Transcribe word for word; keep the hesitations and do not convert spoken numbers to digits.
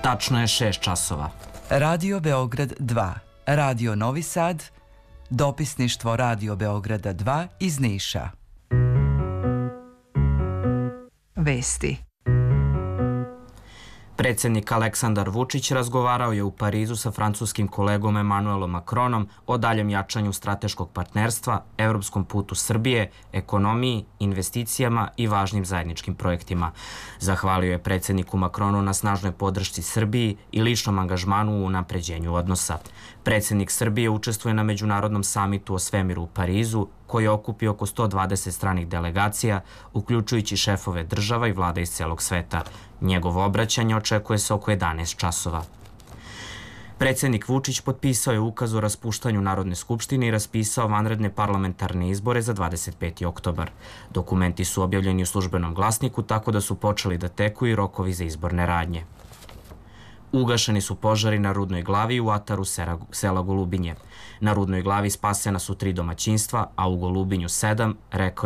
Tačno je šest časova. Radio Beograd dva, Radio Novi Sad, dopisništvo Radio Beograda dva iz Niša. Vesti. Predsjednik Aleksandar Vučić razgovarao je u Parizu sa francuskim kolegom Emmanuelom Macronom o daljem jačanju strateškog partnerstva, evropskom putu Srbije, ekonomiji, investicijama i važnim zajedničkim projektima. Zahvalio je predsjedniku Macronu na snažnoj podršci Srbiji i ličnom angažmanu u unapređenju odnosa. Predsjednik Srbije učestvuje na međunarodnom samitu o svemiru u Parizu, koji je okupio oko sto dvadeset stranih delegacija, uključujući šefove država i vlada iz celog sveta. Njegovo obraćanje očekuje se oko jedanaest časova. Predsjednik Vučić potpisao je ukaz o raspuštanju Narodne skupštine i raspisao vanredne parlamentarne izbore za dvadeset peti oktobar. Dokumenti su objavljeni u službenom glasniku, tako da su počeli da teku i rokovi za izborne radnje. Ugašeni su požari na Rudnoj glavi i u ataru sela Golubinje. Na Rudnoj glavi spasena su tri domaćinstva, a u Golubinju sedam, rekao